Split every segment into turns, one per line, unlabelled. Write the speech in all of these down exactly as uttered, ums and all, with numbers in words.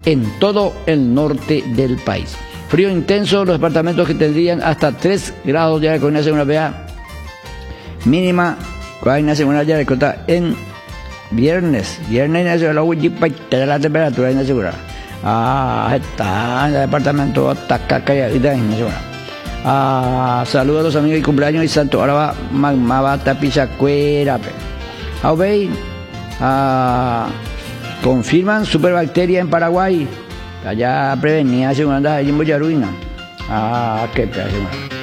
en todo el norte del país. Frío intenso, los departamentos que tendrían hasta tres grados ya con una segunda vea mínima, con una segunda ya de en viernes. Viernes la la temperatura en segura. Ah, está en el departamento Tacaca y de Ah, saludos a los amigos y cumpleaños y santo. Ahora va Magmaba Tapizacuera. Aubey, ah, confirman superbacteria en Paraguay. Allá prevenía segunda allí en Boyaruina. Ah, qué pedazo.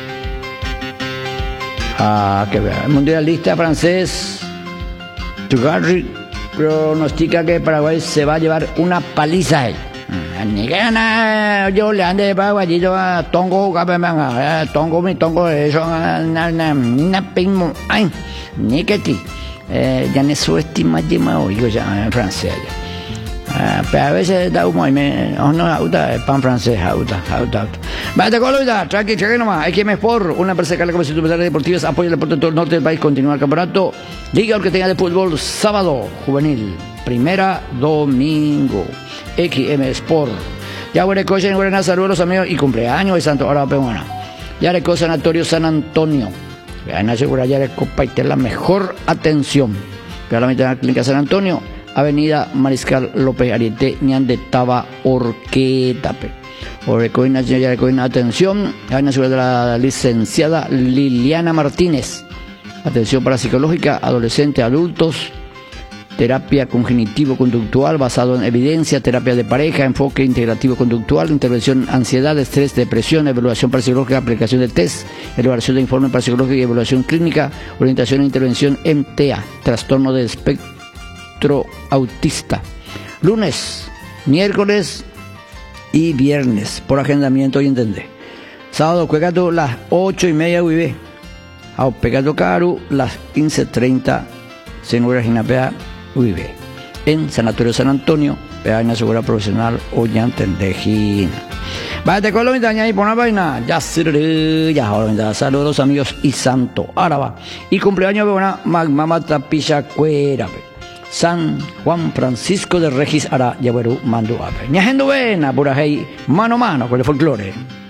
Ah, qué pedazo. El mundialista francés Tugarri pronostica que Paraguay se va a llevar una paliza. Ni que gana yo le ande de Paraguayito a Tongo, Capemanga, Tongo, mi Tongo, eso, na ping, ay, ni que ti. Ya no subestima llama hoy, ya en francés. Pero a veces da humo y me, no, auta, pan francés, auta, auta, auta. Vaya con la tranqui, tranqui nomás. Hay que mejor una empresa que la Comisión de Deportivas apoya el deporte en todo el norte del país. Continúa el campeonato. Liga que tenga de fútbol sábado, juvenil, primera, domingo. X M Sport. Ya huele coche en Guarena, saludos a los amigos y cumpleaños de Santo Ahora Pehuana. Ya le cosa Sanatorio San Antonio. Vean, asegura ya le copa y ten la mejor atención. Vean la mitad de la clínica San Antonio. Avenida Mariscal López Ariete, Ñande Taba Orquetape. O recoina, ya recoina, atención. Ya en de la licenciada Liliana Martínez. Atención parapsicológica, adolescentes, adultos. Terapia cognitivo-conductual basado en evidencia, terapia de pareja, enfoque integrativo-conductual, intervención, ansiedad, estrés, depresión, evaluación parapsicológica, aplicación de test, elaboración de informe parapsicológico y evaluación clínica, orientación e intervención M T A, trastorno de espectro autista. Lunes, miércoles y viernes, por agendamiento y entender. Sábado, Cuecato, las ocho y media U I B. A Pecato Caru, las quince treinta, Senura Ginapea, U I B. En Sanatorio San Antonio, Peaña Segura Profesional, Ollantendejina. Váyate con la ventana y pon la vaina. Ya sirve, ya ahora saludos a los amigos y santo. Ahora va. Y cumpleaños de una Magmama Tapizacuera. San Juan Francisco de Regis Ara, Yabuerú, Mando Ape. Ñajendo buena, por ahí, mano a mano con el folclore.